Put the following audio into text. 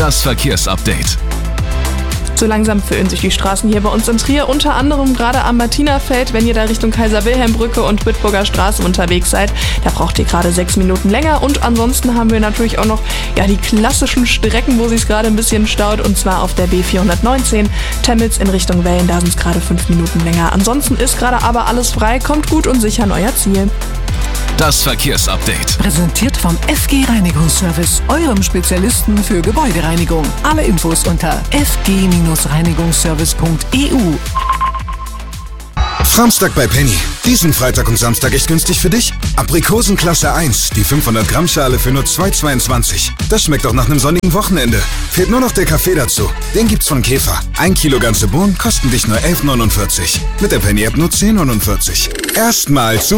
Das Verkehrsupdate. So langsam füllen sich die Straßen hier bei uns in Trier, unter anderem gerade am Martinafeld. Wenn ihr da Richtung Kaiser-Wilhelm-Brücke und Bitburger Straße unterwegs seid, da braucht ihr gerade 6 Minuten länger. Und ansonsten haben wir natürlich auch noch die klassischen Strecken, wo sich es gerade ein bisschen staut, und zwar auf der B419 Temmels in Richtung Wellen, da sind es gerade 5 Minuten länger. Ansonsten ist gerade aber alles frei, kommt gut und sicher an euer Ziel. Das Verkehrsupdate. Präsentiert vom FG Reinigungsservice, eurem Spezialisten für Gebäudereinigung. Alle Infos unter fg-reinigungsservice.eu. Samstag bei Penny. Diesen Freitag und Samstag echt günstig für dich? Aprikosenklasse 1, die 500 Gramm Schale für nur 2,22. Das schmeckt doch nach einem sonnigen Wochenende. Fehlt nur noch der Kaffee dazu. Den gibt's von Käfer. 1 Kilo ganze Bohnen kosten dich nur 11,49. Mit der Penny App nur 10,49. Erstmal zu